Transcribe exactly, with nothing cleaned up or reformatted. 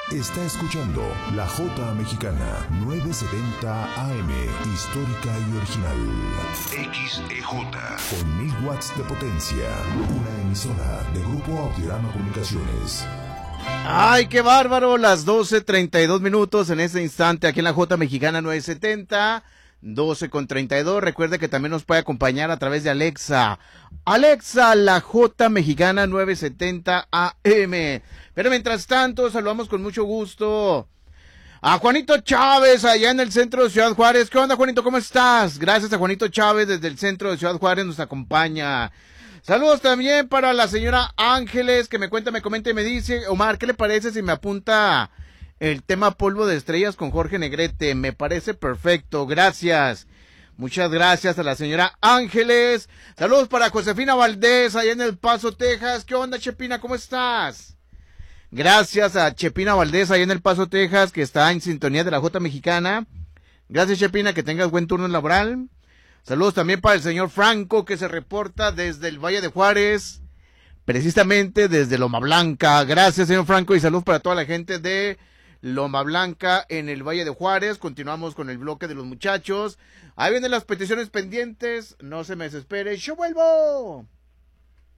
Está escuchando La Jota Mexicana, novecientos setenta A M, histórica y original. X E J, con mil watts de potencia. Una emisora de Grupo Audiorama Comunicaciones. ¡Ay, qué bárbaro! Las doce treinta y dos minutos en este instante aquí en La Jota Mexicana novecientos setenta, doce con treinta y dos. Recuerde que también nos puede acompañar a través de Alexa. Alexa, La Jota Mexicana novecientos setenta A M. Pero mientras tanto, saludamos con mucho gusto a Juanito Chávez, allá en el centro de Ciudad Juárez. ¿Qué onda, Juanito? ¿Cómo estás? Gracias a Juanito Chávez desde el centro de Ciudad Juárez nos acompaña. Saludos también para la señora Ángeles, que me cuenta, me comenta y me dice: Omar, ¿qué le parece si me apunta el tema Polvo de Estrellas con Jorge Negrete? Me parece perfecto, gracias. Muchas gracias a la señora Ángeles. Saludos para Josefina Valdés, allá en El Paso, Texas. ¿Qué onda, Chepina? ¿Cómo estás? Gracias a Chepina Valdés, allá en El Paso, Texas, que está en sintonía de La Jota Mexicana. Gracias, Chepina, que tengas buen turno laboral. Saludos también para el señor Franco, que se reporta desde el Valle de Juárez, precisamente desde Loma Blanca. Gracias, señor Franco, y saludos para toda la gente de Loma Blanca en el Valle de Juárez. Continuamos con el bloque de los muchachos. Ahí vienen las peticiones pendientes, no se me desespere. ¡Yo vuelvo!